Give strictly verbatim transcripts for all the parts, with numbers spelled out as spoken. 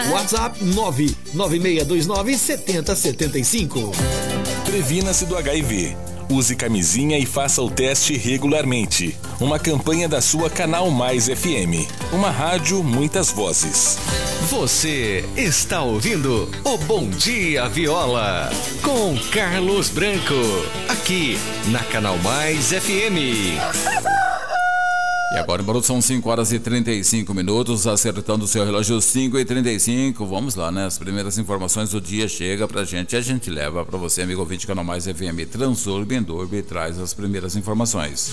WhatsApp nove nove seis dois nove sete zero sete cinco. Previna-se do H I V. Use camisinha e faça o teste regularmente. Uma campanha da sua Canal Mais F M. Uma rádio, muitas vozes. Você está ouvindo o Bom Dia Viola com Carlos Branco, aqui na Canal Mais F M. E agora, embora são cinco horas e trinta e cinco minutos, acertando o seu relógio cinco e trinta e cinco. Vamos lá, né? As primeiras informações do dia chega pra gente e a gente leva pra você, amigo ouvinte, Canal Mais F M. Transurb Endurbe e traz as primeiras informações.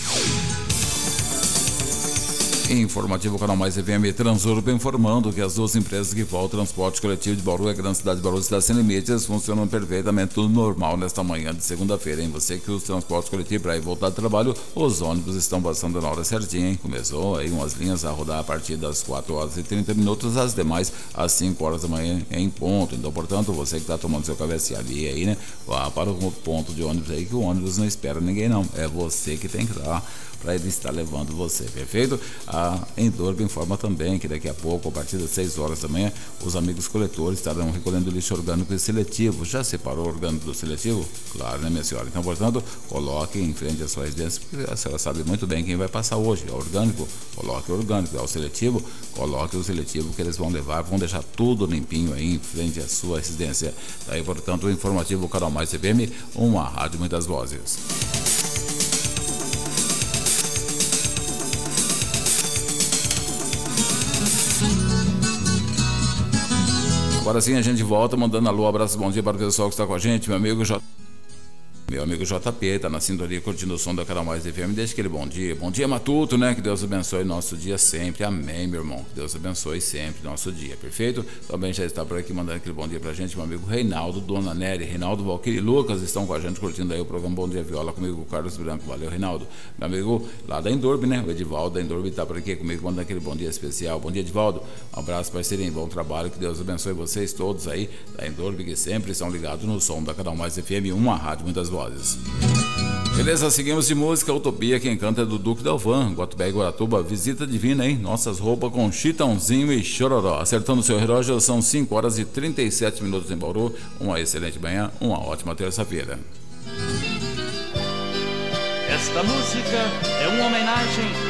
Informativo Canal Mais F M Transurb informando que as duas empresas que voltam ao transporte coletivo de Bauru, a grande cidade de Bauru, Cidade Sem Limites, funcionam perfeitamente tudo normal nesta manhã de segunda-feira, hein? Você que usa o transporte coletivo para ir voltar do trabalho, os ônibus estão passando na hora certinha, hein? Começou aí umas linhas a rodar a partir das quatro horas e trinta minutos, as demais às cinco horas da manhã em ponto. Então, portanto, você que está tomando seu café ali aí, né? Vá para o ponto de ônibus aí, que o ônibus não espera ninguém não, é você que tem que estar para ele estar levando você, perfeito? A Endurbe informa também que daqui a pouco, a partir das seis horas da manhã, os amigos coletores estarão recolhendo lixo orgânico e seletivo. Já separou o orgânico do seletivo? Claro, né, minha senhora? Então, portanto, coloque em frente à sua residência, porque a senhora sabe muito bem quem vai passar hoje. É orgânico, coloque o orgânico. É o seletivo, coloque o seletivo que eles vão levar, vão deixar tudo limpinho aí em frente à sua residência. Daí, portanto, o informativo Canal Mais F M, uma rádio muitas vozes. Agora sim a gente volta mandando alô, abraço, bom dia para o pessoal que está com a gente, meu amigo J... Meu amigo J P está na sintonia curtindo o som da Canal Mais F M. Deixa aquele bom dia. Bom dia, Matuto, né? Que Deus abençoe nosso dia sempre. Amém, meu irmão. Que Deus abençoe sempre nosso dia. Perfeito? Também já está por aqui mandando aquele bom dia pra gente. Meu amigo Reinaldo, Dona Nery, Reinaldo, Valquírio e Lucas estão com a gente curtindo aí o programa Bom Dia Viola comigo, o Carlos Branco. Valeu, Reinaldo. Meu amigo lá da Endurbe, né? O Edivaldo da Endurbe está por aqui comigo mandando aquele bom dia especial. Bom dia, Edivaldo. Um abraço, parceirinho. Bom trabalho. Que Deus abençoe vocês todos aí da Endurbe, que sempre estão ligados no som da Canal Mais F M, uma rádio, muitas vozes. Beleza, seguimos de música. Utopia, quem canta é do Duque Dalvan, Guatubé e Guaratuba. Visita divina, hein? Nossas roupas com Chitãozinho e Chororó. Acertando o seu relógio, são cinco horas e trinta e sete minutos em Bauru. Uma excelente manhã, uma ótima terça-feira. Esta música é uma homenagem